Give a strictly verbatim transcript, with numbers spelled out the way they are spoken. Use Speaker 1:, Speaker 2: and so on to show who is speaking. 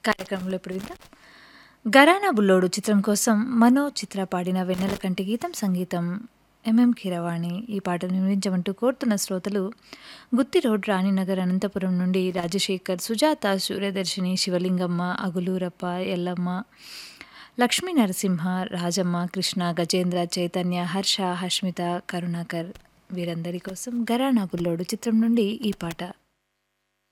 Speaker 1: కార్యక్రమంలో ఇప్పుడు విందాం. 'ఘరానా బుల్లోడు' చిత్రం కోసం మనో, చిత్ర పాడిన 'వెన్నెల కంటి గీతం', సంగీతం ఎంఎం కీరవాణి. ఈ పాటను వినిపించమంటూ కోరుతున్న శ్రోతలు గుత్తి రోడ్, రాణినగర్, అనంతపురం నుండి రాజశేఖర్, సుజాత, సూర్యదర్శిని, శివలింగమ్మ, అగులూరప్ప, ఎల్లమ్మ, లక్ష్మీ నరసింహ, రాజమ్మ, కృష్ణ, గజేంద్ర, చైతన్య, హర్ష, హష్మిత, కరుణాకర్ వీరందరి కోసం 'ఘరానా బుల్లోడు' చిత్రం నుండి ఈ పాట.